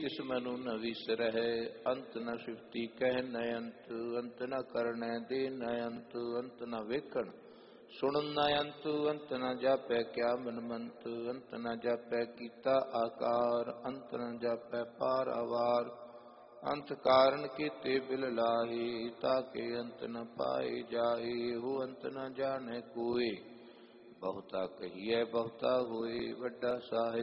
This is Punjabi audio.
ਤਿਸ ਮਨੁ ਨ ਵਿਸਰਹਿ। ਅੰਤ ਨ ਸਿਫਤੀ ਕਹਿ ਨ ਅੰਤ, ਅੰਤ ਨ ਕਰਨੈ ਦੇ ਨ ਅੰਤ, ਅੰਤ ਨ ਵੇਖਣ ਸੁਣਨ ਨ ਅੰਤ, ਅੰਤ ਨ ਜਾਪੈ ਕਿਆ ਮਨਮੰਤ, ਅੰਤ ਨ ਜਾਪੈ ਕੀਤਾ ਆਕਾਰ, ਅੰਤ ਨ ਜਾਪੈ ਪਾਰ ਅਵਾਰ। ਅੰਤ ਕਾਰਨ ਕੀਤੇ ਬਿਲ ਲਾਹੀ, ਤਾਕੇ ਅੰਤ ਨ ਪਾਏ ਜਾਹੀ। ਹੋ ਅੰਤ ਨ ਜਾਣੈ ਕੋਇ, ਬਹੁਤਾ ਕਹੀਐ ਬਹੁਤਾ ਹੋਏ। ਵੱਡਾ ਸਾਹਿਬ